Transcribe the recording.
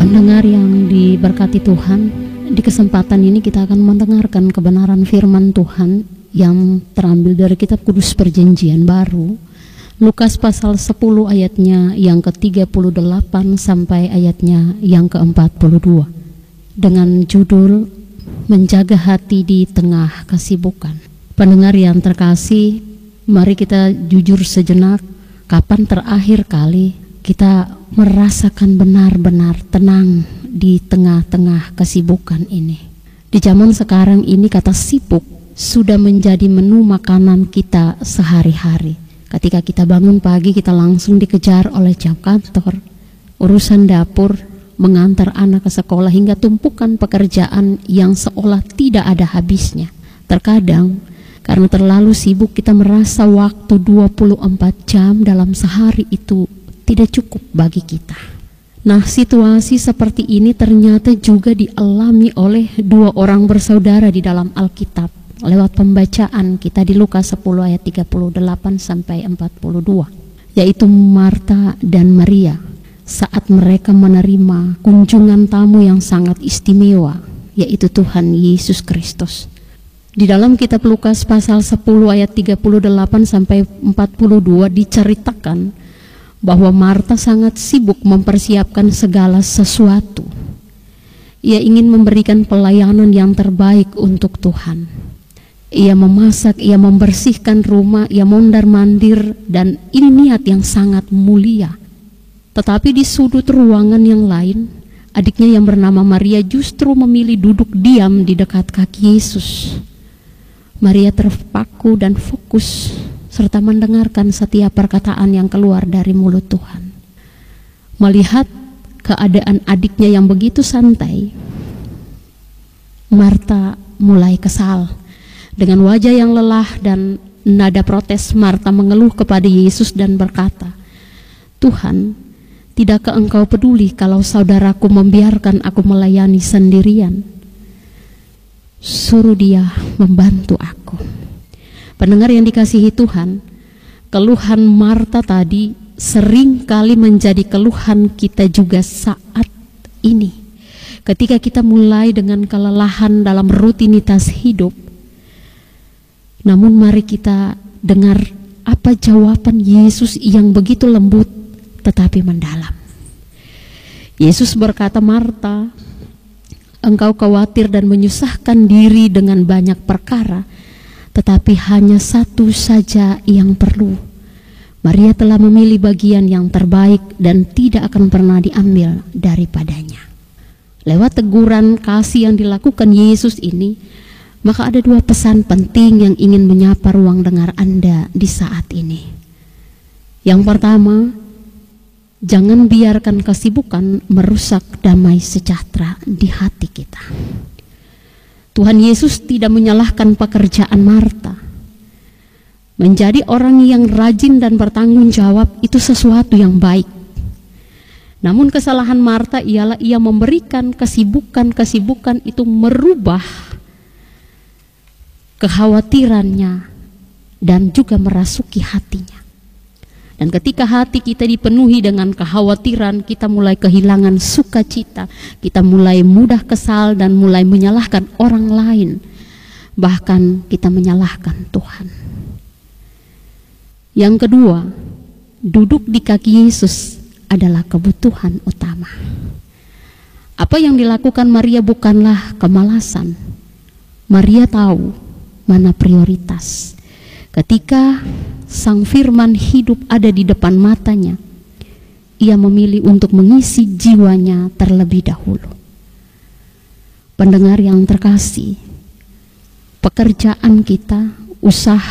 Pendengar yang diberkati Tuhan, di kesempatan ini kita akan mendengarkan kebenaran firman Tuhan yang terambil dari kitab Kudus Perjanjian Baru, Lukas pasal 10 ayatnya yang ke-38 sampai ayatnya yang ke-42, dengan judul Menjaga Hati di Tengah Kesibukan. Pendengar yang terkasih, mari kita jujur sejenak, kapan terakhir kali kita merasakan benar-benar tenang di tengah-tengah kesibukan ini? Di zaman sekarang ini kata sibuk sudah menjadi menu makanan kita sehari-hari. Ketika kita bangun pagi, kita langsung dikejar oleh jam kantor, urusan dapur, mengantar anak ke sekolah, hingga tumpukan pekerjaan yang seolah tidak ada habisnya. Terkadang karena terlalu sibuk kita merasa waktu 24 jam dalam sehari itu tidak cukup bagi kita. Nah, situasi seperti ini ternyata juga dialami oleh dua orang bersaudara di dalam Alkitab lewat pembacaan kita di Lukas 10 ayat 38 sampai 42, yaitu Marta dan Maria saat mereka menerima kunjungan tamu yang sangat istimewa, yaitu Tuhan Yesus Kristus. Di dalam kitab Lukas pasal 10 ayat 38 sampai 42 diceritakan bahwa Marta sangat sibuk mempersiapkan segala sesuatu. Ia ingin memberikan pelayanan yang terbaik untuk Tuhan. Ia memasak, ia membersihkan rumah, ia mondar-mandir, dan ini niat yang sangat mulia. Tetapi di sudut ruangan yang lain, adiknya yang bernama Maria justru memilih duduk diam di dekat kaki Yesus. Maria terpaku dan fokus serta mendengarkan setiap perkataan yang keluar dari mulut Tuhan. Melihat keadaan adiknya yang begitu santai, Marta mulai kesal. Dengan wajah yang lelah dan nada protes, Marta mengeluh kepada Yesus dan berkata, "Tuhan, tidakkah Engkau peduli kalau saudaraku membiarkan aku melayani sendirian? Suruh dia membantu aku." Pendengar yang dikasihi Tuhan, keluhan Marta tadi sering kali menjadi keluhan kita juga saat ini. Ketika kita mulai dengan kelelahan dalam rutinitas hidup, namun mari kita dengar apa jawaban Yesus yang begitu lembut tetapi mendalam. Yesus berkata, "Marta, engkau khawatir dan menyusahkan diri dengan banyak perkara, tetapi hanya satu saja yang perlu. Maria telah memilih bagian yang terbaik dan tidak akan pernah diambil daripadanya." Lewat teguran kasih yang dilakukan Yesus ini, maka ada dua pesan penting yang ingin menyapa ruang dengar Anda di saat ini. Yang pertama, jangan biarkan kesibukan merusak damai sejahtera di hati kita. Tuhan Yesus tidak menyalahkan pekerjaan Marta. Menjadi orang yang rajin dan bertanggung jawab itu sesuatu yang baik. Namun kesalahan Marta ialah ia memberikan kesibukan itu merubah kekhawatirannya dan juga merasuki hatinya. Dan ketika hati kita dipenuhi dengan kekhawatiran, kita mulai kehilangan sukacita, kita mulai mudah kesal dan mulai menyalahkan orang lain, bahkan kita menyalahkan Tuhan. Yang kedua, duduk di kaki Yesus adalah kebutuhan utama. Apa yang dilakukan Maria bukanlah kemalasan. Maria tahu mana prioritas. Ketika Sang Firman hidup ada di depan matanya, ia memilih untuk mengisi jiwanya terlebih dahulu. Pendengar yang terkasih, pekerjaan kita, usaha